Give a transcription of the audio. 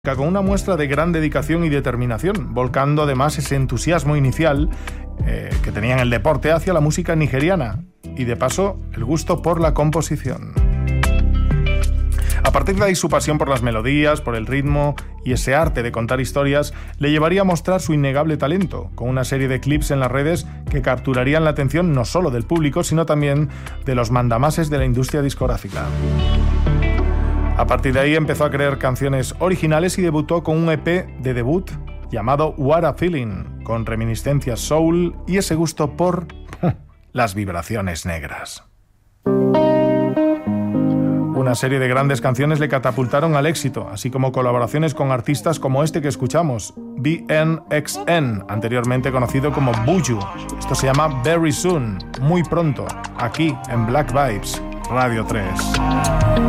con una muestra de gran dedicación y determinación, volcando además ese entusiasmo inicial que tenía en el deporte hacia la música nigeriana y de paso el gusto por la composición. A partir de ahí su pasión por las melodías, por el ritmo y ese arte de contar historias le llevaría a mostrar su innegable talento, con una serie de clips en las redes que capturarían la atención no solo del público, sino también de los mandamases de la industria discográfica. A partir de ahí empezó a crear canciones originales y debutó con un EP de debut llamado What a Feeling, con reminiscencias soul y ese gusto por las vibraciones negras. Una serie de grandes canciones le catapultaron al éxito, así como colaboraciones con artistas como este que escuchamos, BNXN, anteriormente conocido como Buju. Esto se llama Very Soon, muy pronto, aquí en Black Vibes, Radio 3.